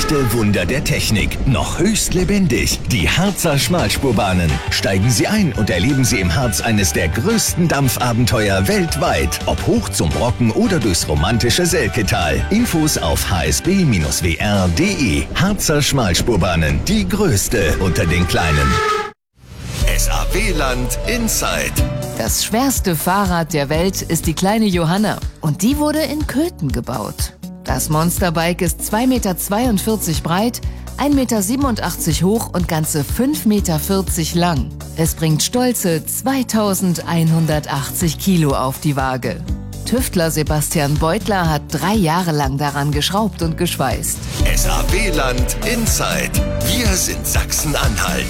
Echte Wunder der Technik, noch höchst lebendig. Die Harzer Schmalspurbahnen. Steigen Sie ein und erleben Sie im Harz eines der größten Dampfabenteuer weltweit. Ob hoch zum Brocken oder durchs romantische Selketal. Infos auf hsb-wr.de. Harzer Schmalspurbahnen, die größte unter den kleinen. SAW-Land Inside. Das schwerste Fahrrad der Welt ist die kleine Johanna. Und die wurde in Köthen gebaut. Das Monsterbike ist 2,42 Meter breit, 1,87 Meter hoch und ganze 5,40 Meter lang. Es bringt stolze 2180 Kilo auf die Waage. Tüftler Sebastian Beutler hat 3 Jahre lang daran geschraubt und geschweißt. SAW-Land Inside. Wir sind Sachsen-Anhalt.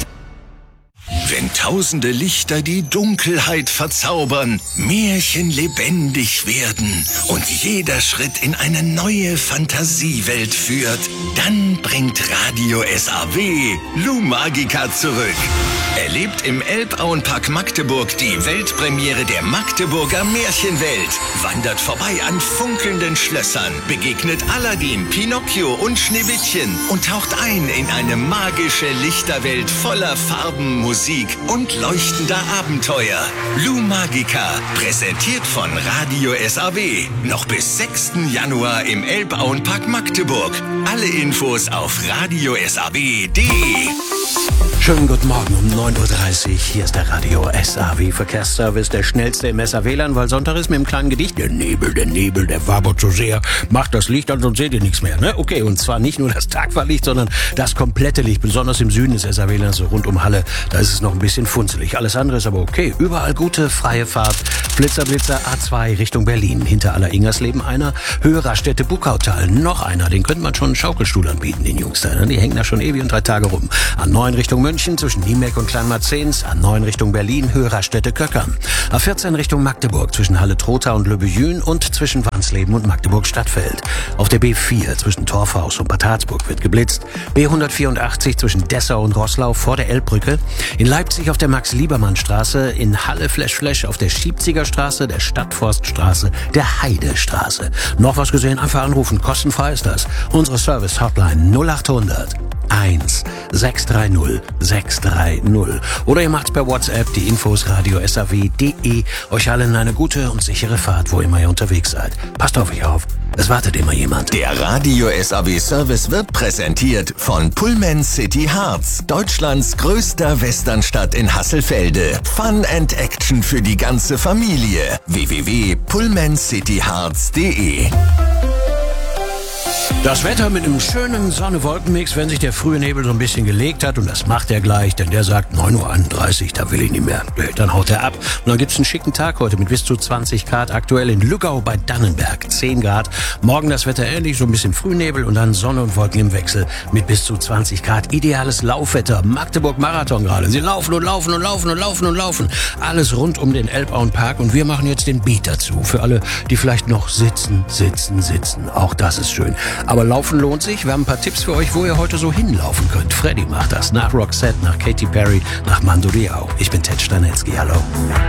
Wenn tausende Lichter die Dunkelheit verzaubern, Märchen lebendig werden und jeder Schritt in eine neue Fantasiewelt führt, dann bringt Radio SAW Lou Magica zurück. Erlebt im Elbauenpark Magdeburg die Weltpremiere der Magdeburger Märchenwelt. Wandert vorbei an funkelnden Schlössern, begegnet Aladdin, Pinocchio und Schneewittchen und taucht ein in eine magische Lichterwelt voller Farben, Musik und leuchtender Abenteuer. Lou Magica, präsentiert von Radio SAW. Noch bis 6. Januar im Elbauenpark Magdeburg. Alle Infos auf radiosaw.de. Schönen guten Morgen um 9.30 Uhr. Hier ist der Radio SAW Verkehrsservice, der schnellste im SAW-Land, weil Sonntag ist mit dem kleinen Gedicht. Der Nebel, der wabert so sehr. Macht das Licht an, sonst seht ihr nichts mehr, ne? Okay, und zwar nicht nur das Tagfahrlicht, sondern das komplette Licht. Besonders im Süden des SAW-Lands, so rund um Halle, da ist es noch ein bisschen funzelig. Alles andere ist aber okay. Überall gute, freie Fahrt. Blitzer, A2 Richtung Berlin. Hinter Aller-Ingersleben einer. Höhe Raststätte Buckautal noch einer. Den könnte man schon einen Schaukelstuhl anbieten, den Jungs da. Die hängen da schon ewig und 3 Tage rum. A9 Richtung München zwischen Niemeck und Kleinmarzens, A9 Richtung Berlin, Höhe Raststätte Köckern. A14 Richtung Magdeburg zwischen Halle-Trotha und Löbejün und zwischen Wansleben und Magdeburg-Stadtfeld. Auf der B4 zwischen Torfhaus und Bad Harzburg wird geblitzt. B184 zwischen Dessau und Roßlau vor der Elbbrücke. In Leipzig auf der Max-Liebermann-Straße, in Halle Flash auf der Schiebziger Straße, der Stadtforststraße, der Heidestraße. Noch was gesehen? Einfach anrufen, kostenfrei ist das. Unsere Service-Hotline 0800 1 630 630. Oder ihr macht's per WhatsApp, die Infos radiosaw.de. Euch allen eine gute und sichere Fahrt, wo immer ihr unterwegs seid. Passt auf euch auf. Es wartet immer jemand. Der Radio SAW Service wird präsentiert von Pullman City Harz, Deutschlands größter Westernstadt in Hasselfelde. Fun and Action für die ganze Familie. www.pullmancityharz.de. Das Wetter mit einem schönen Sonne-Wolken-Mix, wenn sich der frühe Nebel so ein bisschen gelegt hat, und das macht er gleich, denn der sagt 9.31 Uhr, da will ich nicht mehr. Dann haut er ab. Und dann gibt's einen schicken Tag heute mit bis zu 20 Grad. Aktuell in Lüggau bei Dannenberg 10 Grad. Morgen das Wetter ähnlich, so ein bisschen Frühnebel und dann Sonne und Wolken im Wechsel mit bis zu 20 Grad. Ideales Laufwetter. Magdeburg-Marathon gerade. Sie laufen und laufen und laufen und laufen und laufen. Alles rund um den Elbauenpark, und wir machen jetzt den Beat dazu. Für alle, die vielleicht noch sitzen. Auch das ist schön. Aber laufen lohnt sich. Wir haben ein paar Tipps für euch, wo ihr heute so hinlaufen könnt. Freddy macht das. Nach Roxette, nach Katy Perry, nach Mando Diao. Ich bin Ted Stanetzky. Hallo.